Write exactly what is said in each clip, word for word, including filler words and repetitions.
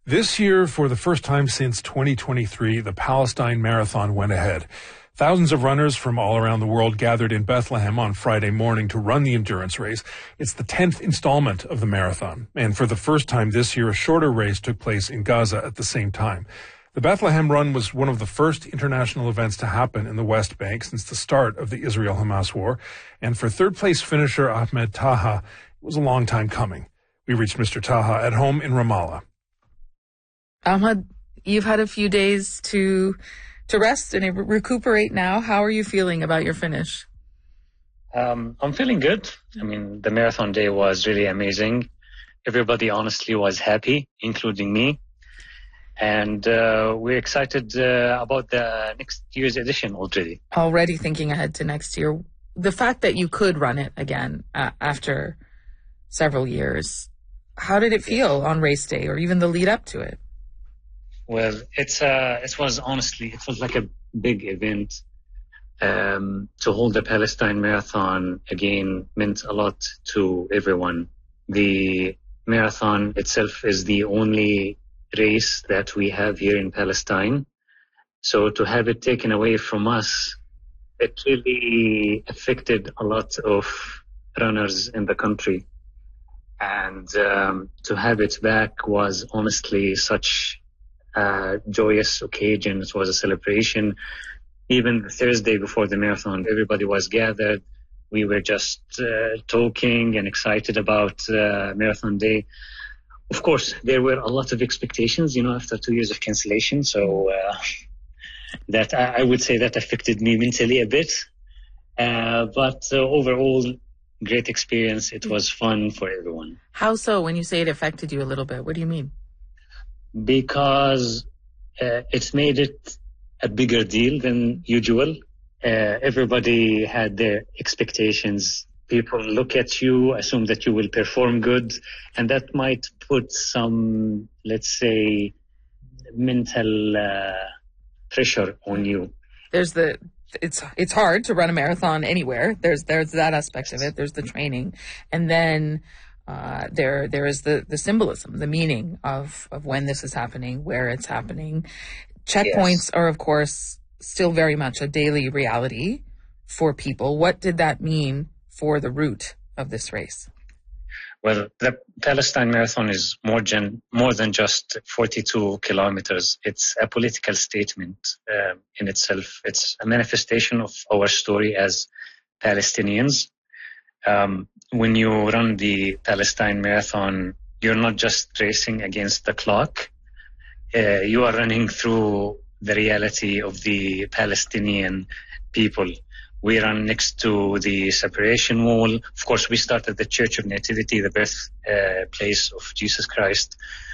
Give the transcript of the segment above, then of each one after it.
This year, for the first time since twenty twenty-three, the Palestine Marathon went ahead. Thousands of runners from all around the world gathered in Bethlehem on Friday morning to run the endurance race. It's the tenth installment of the marathon. And for the first time this year, a shorter race took place in Gaza at the same time. The Bethlehem Run was one of the first international events to happen in the West Bank since the start of the Israel-Hamas war. And for third-place finisher Ahmed Taha, it was a long time coming. We reached Mister Taha at home in Ramallah. Ahmed, you've had a few days to to rest and recuperate now. How are you feeling about your finish? Um, I'm feeling good. I mean, the marathon day was really amazing. Everybody honestly was happy, including me. And uh, we're excited uh, about the next year's edition already. Already thinking ahead to next year. The fact that you could run it again uh, after several years, how did it feel on race day or even the lead up to it? Well, it's uh, it was honestly, it was like a big event. Um, to hold the Palestine Marathon again meant a lot to everyone. The marathon itself is the only race that we have here in Palestine. So to have it taken away from us, it really affected a lot of runners in the country. And um, to have it back was honestly such a joyous occasion. It was a celebration. Even the Thursday before the marathon, everybody was gathered. We were just uh, talking and excited about uh, marathon day. Of course, there were a lot of expectations, you know, after two years of cancellation. So uh, that I, I would say that affected me mentally a bit. Uh, but uh, overall, great experience. It was fun for everyone. How so? When you say it affected you a little bit, what do you mean? Because uh, it's made it a bigger deal than usual. Uh, everybody had their expectations. People look at you, assume that you will perform good, and that might put some, let's say, mental uh, pressure on you. There's the it's it's hard to run a marathon anywhere. There's there's that aspect of it. There's the training, and then uh, there there is the the symbolism, the meaning of of when this is happening, where it's happening. Checkpoints yes. are, of course, still very much a daily reality for people. What did that mean for the route of this race? Well, the Palestine Marathon is more, gen- more than just forty-two kilometers. It's a political statement uh, in itself. It's a manifestation of our story as Palestinians. Um, when you run the Palestine Marathon, you're not just racing against the clock. Uh, you are running through the reality of the Palestinian people. We run next to the separation wall. Of course, we start at the Church of Nativity, the birthplace uh, of Jesus Christ.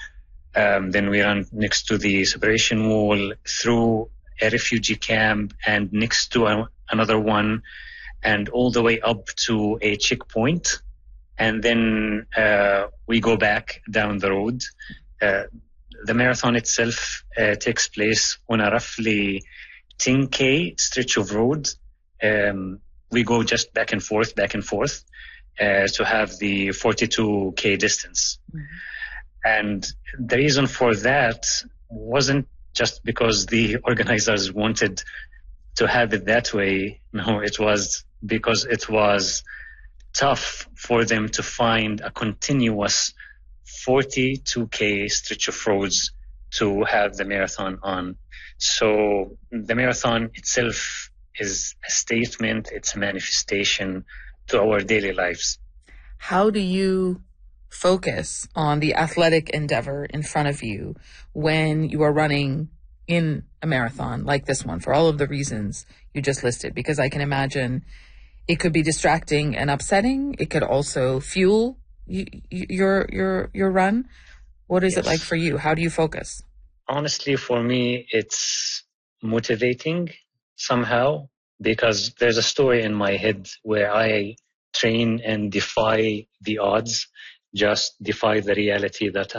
Um, then we run next to the separation wall, through a refugee camp, and next to a, another one, and all the way up to a checkpoint. And then uh, we go back down the road. Uh, the marathon itself uh, takes place on a roughly ten K stretch of road. Um, we go just back and forth, back and forth uh, to have the forty-two K distance. Mm-hmm. And the reason for that wasn't just because the organizers wanted to have it that way. No, it was because it was tough for them to find a continuous forty-two K stretch of roads to have the marathon on. So the marathon itself is a statement, it's a manifestation to our daily lives. How do you focus on the athletic endeavor in front of you when you are running in a marathon like this one, for all of the reasons you just listed? Because I can imagine it could be distracting and upsetting. It could also fuel y- y- your your your run. What is yes. it like for you? How do you focus? Honestly, for me, it's motivating somehow, because there's a story in my head where I train and defy the odds, just defy the reality that